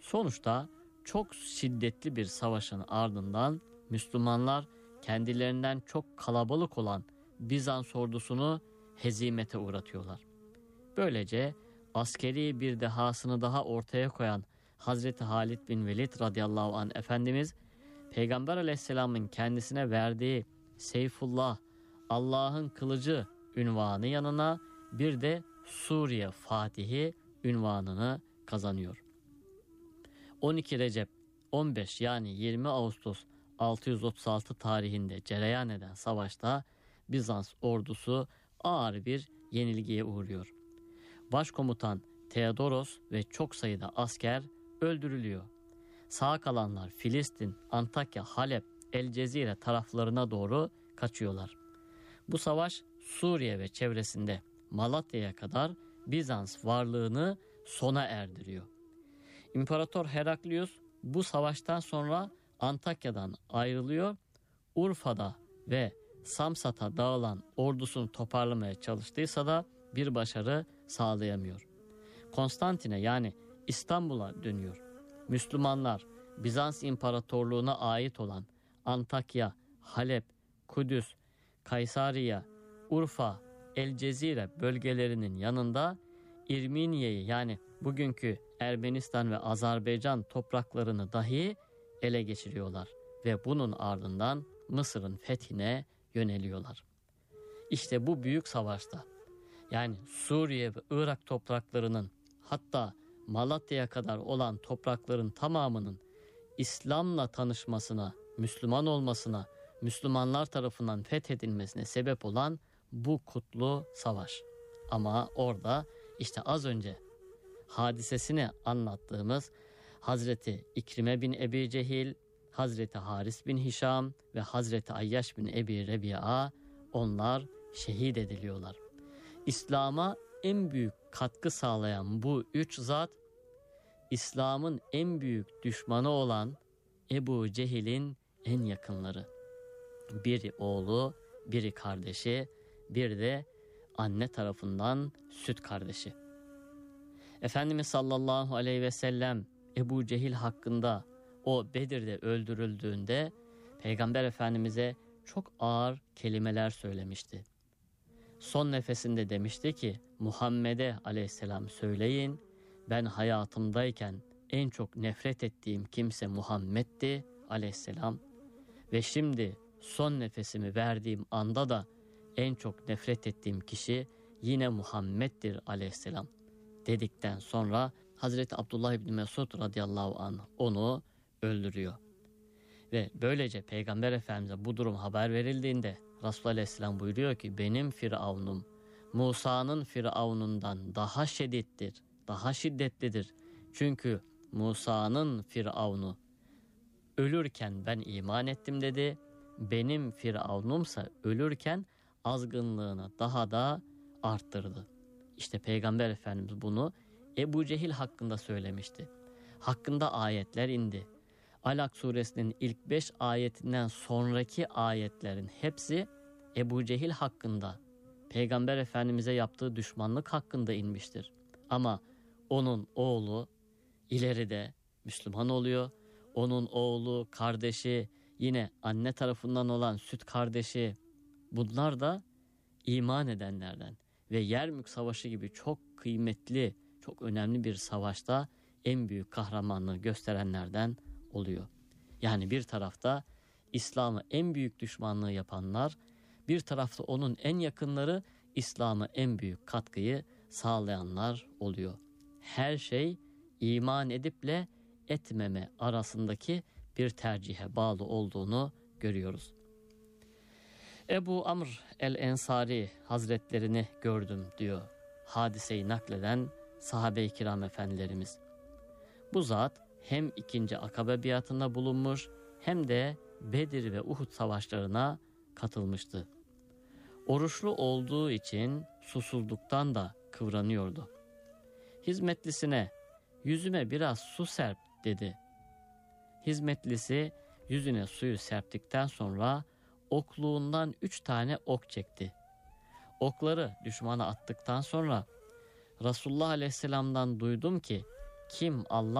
Sonuçta çok şiddetli bir savaşın ardından Müslümanlar kendilerinden çok kalabalık olan Bizans ordusunu hezimete uğratıyorlar. Böylece askeri bir dehasını daha ortaya koyan Hazreti Halid bin Velid radıyallahu anh Efendimiz, Peygamber aleyhisselamın kendisine verdiği Seyfullah, Allah'ın kılıcı ünvanı yanına bir de Suriye Fatihi ünvanını kazanıyor. 12 Recep 15 yani 20 Ağustos 636 tarihinde cereyan eden savaşta Bizans ordusu ağır bir yenilgiye uğruyor. Başkomutan Theodoros ve çok sayıda asker öldürülüyor. Sağ kalanlar Filistin, Antakya, Halep, El Cezire taraflarına doğru kaçıyorlar. Bu savaş Suriye ve çevresinde Malatya'ya kadar Bizans varlığını sona erdiriyor. İmparator Heraklius bu savaştan sonra Antakya'dan ayrılıyor. Urfa'da ve Samsat'a dağılan ordusunu toparlamaya çalıştıysa da bir başarı sağlayamıyor. Konstantin'e yani İstanbul'a dönüyor. Müslümanlar Bizans İmparatorluğu'na ait olan Antakya, Halep, Kudüs, Kaysariya, Urfa, El Cezire bölgelerinin yanında İrminiye'yi yani bugünkü Ermenistan ve Azerbaycan topraklarını dahi ele geçiriyorlar ve bunun ardından Mısır'ın fethine yöneliyorlar. İşte bu büyük savaşta yani Suriye ve Irak topraklarının hatta Malatya'ya kadar olan toprakların tamamının İslam'la tanışmasına, Müslüman olmasına, Müslümanlar tarafından fethedilmesine sebep olan bu kutlu savaş. Ama orada işte az önce hadisesini anlattığımız Hazreti İkrime bin Ebi Cehil, Hazreti Haris bin Hişam ve Hazreti Ayyaş bin Ebi Rebi'a onlar şehit ediliyorlar. İslam'a en büyük katkı sağlayan bu üç zat, İslam'ın en büyük düşmanı olan Ebu Cehil'in en yakınları. Biri oğlu, biri kardeşi, bir de anne tarafından süt kardeşi. Efendimiz sallallahu aleyhi ve sellem Ebu Cehil hakkında o Bedir'de öldürüldüğünde Peygamber Efendimiz'e çok ağır kelimeler söylemişti. Son nefesinde demişti ki Muhammed'e aleyhisselam söyleyin, ben hayatımdayken en çok nefret ettiğim kimse Muhammed'di aleyhisselam ve şimdi son nefesimi verdiğim anda da en çok nefret ettiğim kişi yine Muhammed'dir aleyhisselam dedikten sonra Hazreti Abdullah İbni Mesud radıyallahu anh onu öldürüyor. Ve böylece Peygamber Efendimiz'e bu durum haber verildiğinde Resulullah Aleyhisselam buyuruyor ki benim Firavunum Musa'nın Firavunundan daha şiddetlidir, daha şiddetlidir. Çünkü Musa'nın Firavunu ölürken ben iman ettim dedi. Benim Firavunumsa ölürken azgınlığını daha da arttırdı. İşte Peygamber Efendimiz bunu Ebu Cehil hakkında söylemişti. Hakkında ayetler indi. Alak suresinin ilk 5 ayetinden sonraki ayetlerin hepsi Ebu Cehil hakkında, Peygamber Efendimiz'e yaptığı düşmanlık hakkında inmiştir. Ama onun oğlu ileride Müslüman oluyor. Onun oğlu, kardeşi, yine anne tarafından olan süt kardeşi, bunlar da iman edenlerden ve Yermük Savaşı gibi çok kıymetli, çok önemli bir savaşta en büyük kahramanlığı gösterenlerden oluyor. Yani bir tarafta İslam'ı en büyük düşmanlığı yapanlar, bir tarafta onun en yakınları İslam'a en büyük katkıyı sağlayanlar oluyor. Her şey iman ediple etmeme arasındaki bir tercihe bağlı olduğunu görüyoruz. Ebu Amr el-Ensari Hazretlerini gördüm diyor hadiseyi nakleden sahabe-i kiram efendilerimiz. Bu zat hem 2. Akabe biatında bulunmuş hem de Bedir ve Uhud savaşlarına katılmıştı. Oruçlu olduğu için susuzluktan da kıvranıyordu. Hizmetlisine yüzüme biraz su serp dedi. Hizmetlisi yüzüne suyu serptikten sonra okluğundan 3 tane ok çekti. Okları düşmana attıktan sonra Resulullah Aleyhisselam'dan duydum ki kim Allah